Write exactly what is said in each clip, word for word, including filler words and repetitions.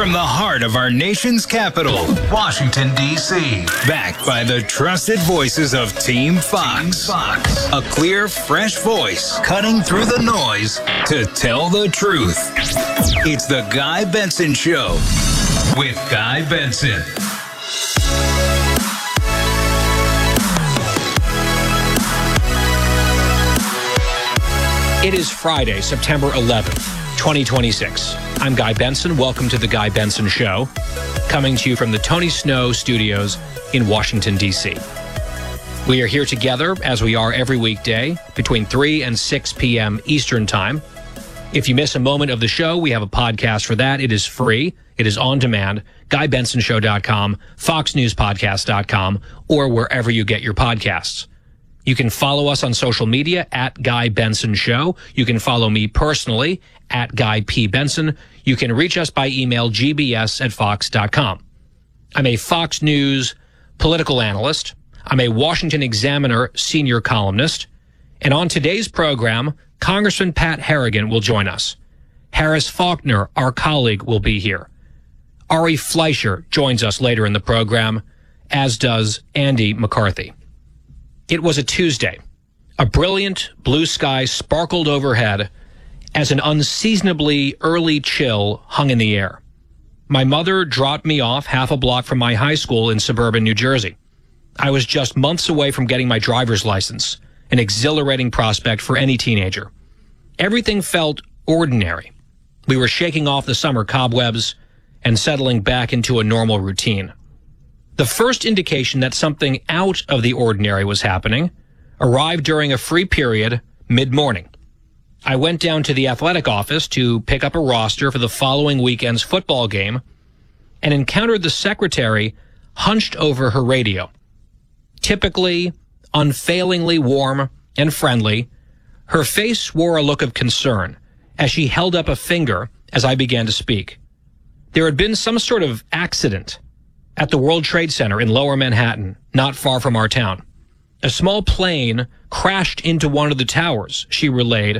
From the heart of our nation's capital, Washington, D C Backed by the trusted voices of Team Fox. Team Fox. A clear, fresh voice cutting through the noise to tell the truth. It's the Guy Benson Show with Guy Benson. It is Friday, September eleventh, twenty twenty-six. I'm Guy Benson. Welcome to the Guy Benson Show, coming to you from the Tony Snow Studios in Washington, D C We are here together, as we are every weekday, between three and six p.m. Eastern Time. If you miss a moment of the show, we have a podcast for that. It is free. It is on demand. guy benson show dot com, fox news podcast dot com, or wherever you get your podcasts. You can follow us on social media at Guy Benson Show. You can follow me personally at Guy P. Benson. You can reach us by email, g b s at fox dot com. I'm a Fox News political analyst. I'm a Washington Examiner senior columnist. And on today's program, Congressman Pat Harrigan will join us. Harris Faulkner, our colleague, will be here. Ari Fleischer joins us later in the program, as does Andy McCarthy. It was a Tuesday. A brilliant blue sky sparkled overhead as an unseasonably early chill hung in the air. My mother dropped me off half a block from my high school in suburban New Jersey. I was just months away from getting my driver's license, an exhilarating prospect for any teenager. Everything felt ordinary. We were shaking off the summer cobwebs and settling back into a normal routine. The first indication that something out of the ordinary was happening arrived during a free period mid-morning. I went down to the athletic office to pick up a roster for the following weekend's football game and encountered the secretary hunched over her radio. Typically, unfailingly warm and friendly, her face wore a look of concern as she held up a finger as I began to speak. There had been some sort of accident at the World Trade Center in Lower Manhattan, not far from our town. A small plane crashed into one of the towers, she relayed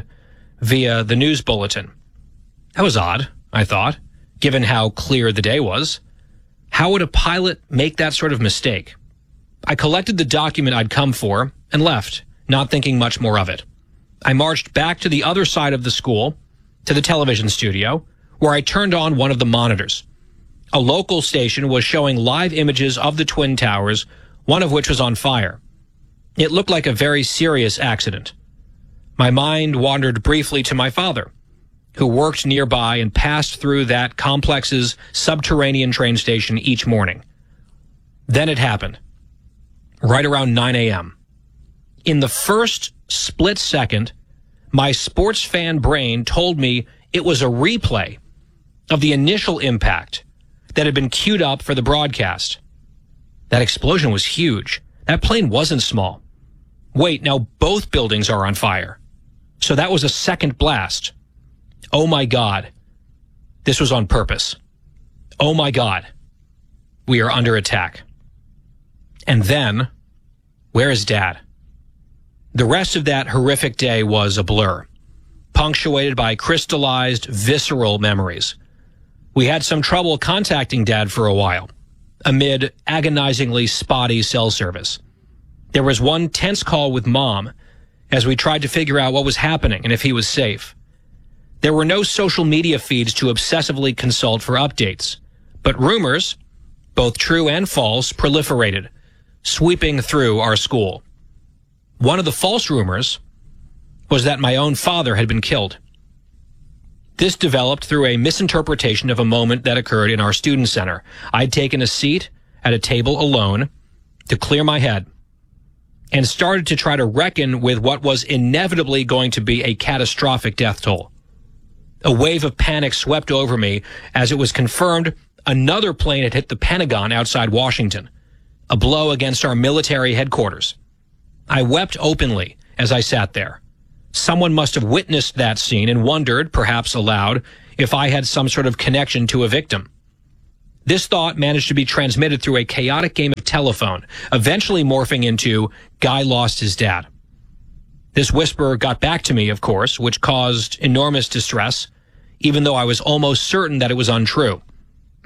via the news bulletin. That was odd, I thought, given how clear the day was. How would a pilot make that sort of mistake? I collected the document I'd come for and left, not thinking much more of it. I marched back to the other side of the school, to the television studio, where I turned on one of the monitors. A local station was showing live images of the Twin Towers, one of which was on fire. It looked like a very serious accident. My mind wandered briefly to my father, who worked nearby and passed through that complex's subterranean train station each morning. Then it happened, right around nine a.m. In the first split second, my sports fan brain told me it was a replay of the initial impact that had been queued up for the broadcast. That explosion was huge. That plane wasn't small. Wait, now both buildings are on fire. So that was a second blast. Oh my God. This was on purpose. Oh my God. We are under attack. And then, where is Dad? The rest of that horrific day was a blur, punctuated by crystallized, visceral memories. We had some trouble contacting Dad for a while, amid agonizingly spotty cell service. There was one tense call with Mom as we tried to figure out what was happening and if he was safe. There were no social media feeds to obsessively consult for updates, but rumors, both true and false, proliferated, sweeping through our school. One of the false rumors was that my own father had been killed. This developed through a misinterpretation of a moment that occurred in our student center. I'd taken a seat at a table alone to clear my head and started to try to reckon with what was inevitably going to be a catastrophic death toll. A wave of panic swept over me as it was confirmed another plane had hit the Pentagon outside Washington, a blow against our military headquarters. I wept openly as I sat there. Someone must have witnessed that scene and wondered, perhaps aloud, if I had some sort of connection to a victim. This thought managed to be transmitted through a chaotic game of telephone, eventually morphing into Guy lost his dad. This whisper got back to me, of course, which caused enormous distress, even though I was almost certain that it was untrue.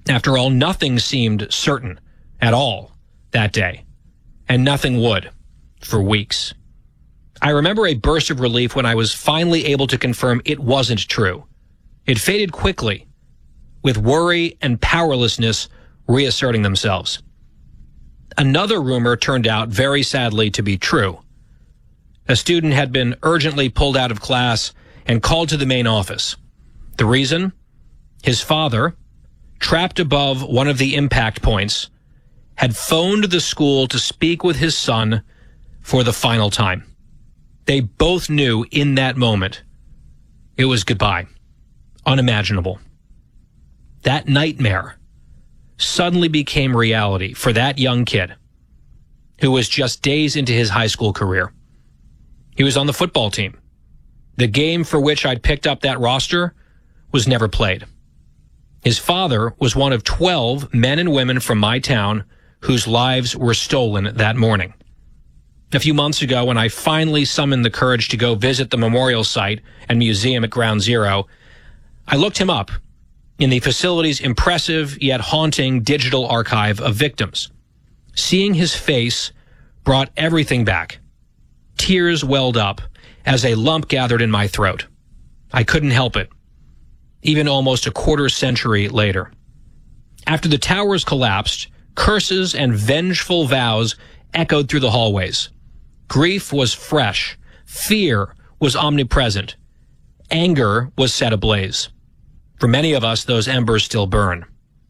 After all, nothing seemed certain at all that day, and nothing would for weeks. I remember a burst of relief when I was finally able to confirm it wasn't true. It faded quickly, with worry and powerlessness reasserting themselves. Another rumor turned out very sadly to be true. A student had been urgently pulled out of class and called to the main office. The reason? His father, trapped above one of the impact points, had phoned the school to speak with his son for the final time. They both knew in that moment it was goodbye. Unimaginable. That nightmare suddenly became reality for that young kid who was just days into his high school career. He was on the football team. The game for which I'd picked up that roster was never played. His father was one of twelve men and women from my town whose lives were stolen that morning. A few months ago, when I finally summoned the courage to go visit the memorial site and museum at Ground Zero, I looked him up in the facility's impressive yet haunting digital archive of victims. Seeing his face brought everything back. Tears welled up as a lump gathered in my throat. I couldn't help it, even almost a quarter century later. After the towers collapsed, curses and vengeful vows echoed through the hallways. Grief was fresh. Fear was omnipresent. Anger was set ablaze. For many of us, those embers still burn.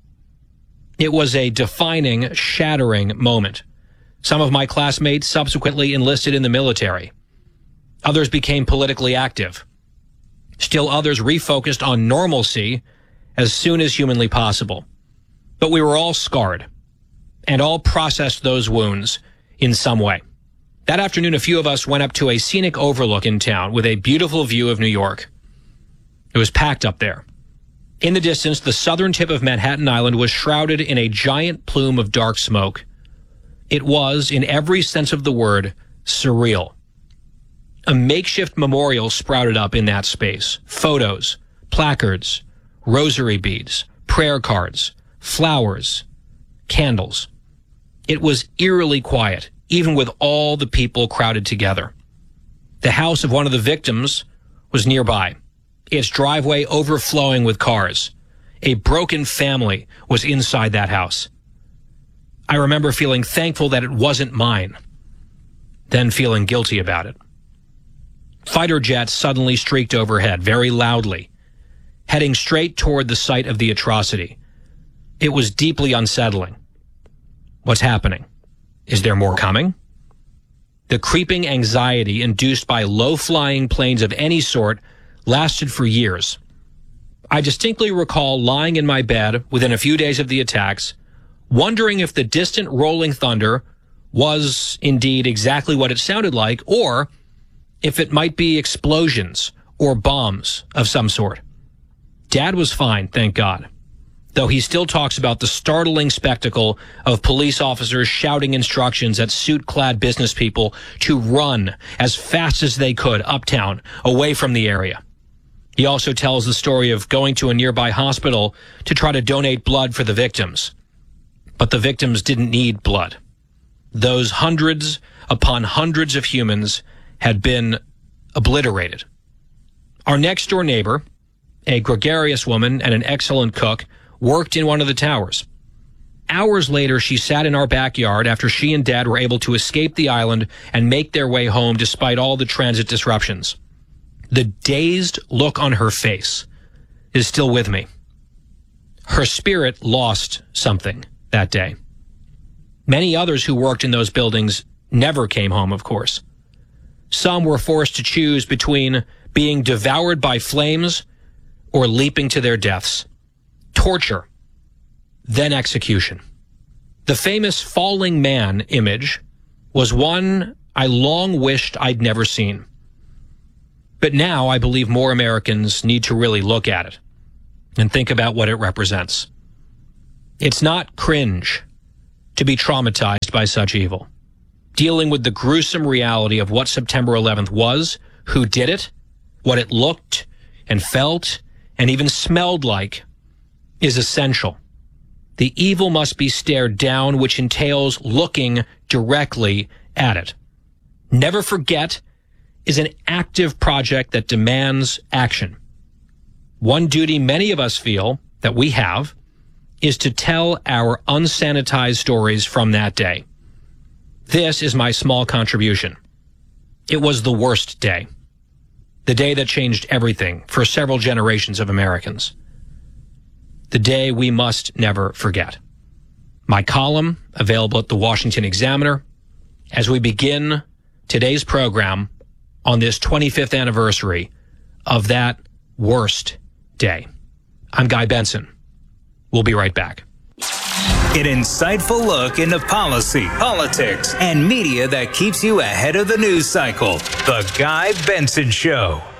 It was a defining, shattering moment. Some of my classmates subsequently enlisted in the military. Others became politically active. Still others refocused on normalcy as soon as humanly possible. But we were all scarred, and all processed those wounds in some way. That afternoon, a few of us went up to a scenic overlook in town with a beautiful view of New York. It was packed up there. In the distance, the southern tip of Manhattan Island was shrouded in a giant plume of dark smoke. It was, in every sense of the word, surreal. A makeshift memorial sprouted up in that space. Photos, placards, rosary beads, prayer cards, flowers, candles. It was eerily quiet, even with all the people crowded together. The house of one of the victims was nearby, its driveway overflowing with cars. A broken family was inside that house. I remember feeling thankful that it wasn't mine, then feeling guilty about it. Fighter jets suddenly streaked overhead, very loudly, heading straight toward the site of the atrocity. It was deeply unsettling. What's happening? Is there more coming? The creeping anxiety induced by low-flying planes of any sort lasted for years. I distinctly recall lying in my bed within a few days of the attacks, wondering if the distant rolling thunder was indeed exactly what it sounded like, or if it might be explosions or bombs of some sort. Dad was fine, thank God, though he still talks about the startling spectacle of police officers shouting instructions at suit-clad business people to run as fast as they could uptown, away from the area. He also tells the story of going to a nearby hospital to try to donate blood for the victims. But the victims didn't need blood. Those hundreds upon hundreds of humans had been obliterated. Our next-door neighbor, a gregarious woman and an excellent cook, worked in one of the towers. Hours later, she sat in our backyard after she and Dad were able to escape the island and make their way home despite all the transit disruptions. The dazed look on her face is still with me. Her spirit lost something that day. Many others who worked in those buildings never came home, of course. Some were forced to choose between being devoured by flames or leaping to their deaths. Torture, then execution. The famous falling man image was one I long wished I'd never seen. But now I believe more Americans need to really look at it and think about what it represents. It's not cringe to be traumatized by such evil. Dealing with the gruesome reality of what September eleventh was, who did it, what it looked and felt and even smelled like is essential. The evil must be stared down, which entails looking directly at it. Never Forget is an active project that demands action. One duty many of us feel that we have is to tell our unsanitized stories from that day. This is my small contribution. It was the worst day. The day that changed everything for several generations of Americans. The day we must never forget. My column, available at the Washington Examiner, as we begin today's program on this twenty-fifth anniversary of that worst day. I'm Guy Benson. We'll be right back. An insightful look into policy, politics, and media that keeps you ahead of the news cycle. The Guy Benson Show.